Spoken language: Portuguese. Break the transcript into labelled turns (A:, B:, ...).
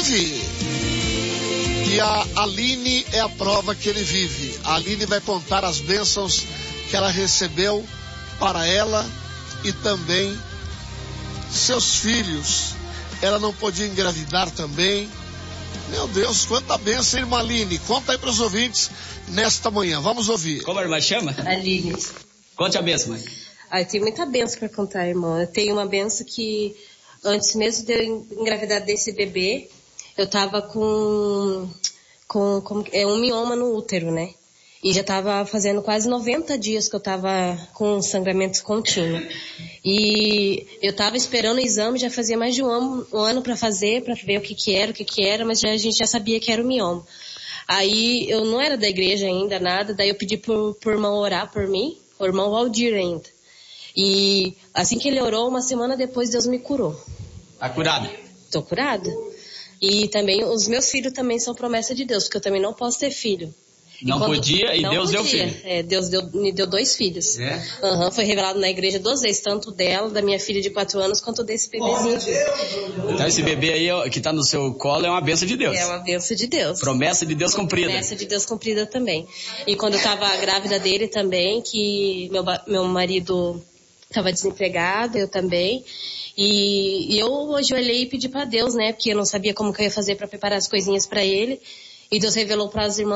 A: vive. E a Aline é a prova que ele vive. A Aline vai contar as bênçãos que ela recebeu para ela e também seus filhos. Ela não podia engravidar também. Meu Deus, quanta bênção, irmã Aline. Conta aí para os ouvintes nesta manhã. Vamos ouvir.
B: Como a irmã chama?
C: Aline.
B: Conte a bênção, mãe.
C: Eu tenho muita bênção para contar, irmã. Eu tenho uma bênção que, antes mesmo de eu engravidar desse bebê, eu tava com um mioma no útero, né? E já tava fazendo quase 90 dias que eu tava com sangramento contínuo. E eu tava esperando o exame, já fazia mais de um ano para fazer, para ver o que era, mas a gente já sabia que era o mioma. Aí eu não era da igreja ainda, nada, daí eu pedi pro irmão orar por mim, o irmão Valdir ainda. E assim que ele orou, uma semana depois Deus me curou.
B: Tá curada?
C: Tô curada. E também os meus filhos também são promessa de Deus, porque eu também não posso ter filho.
B: Não podia e Deus deu filho.
C: Deus me deu 2 filhos. Foi revelado na igreja 2 vezes, tanto dela, da minha filha de 4 anos, quanto desse bebezinho.
B: Então esse bebê aí que tá no seu colo é uma bênção de Deus.
C: É uma bênção de Deus.
B: Promessa de Deus cumprida.
C: Promessa de Deus cumprida também. E quando eu tava grávida dele também, que meu marido tava desempregado, eu também. E eu ajoelhei e pedi pra Deus, né? Porque eu não sabia como que eu ia fazer pra preparar as coisinhas pra ele. E Deus revelou para as irmãs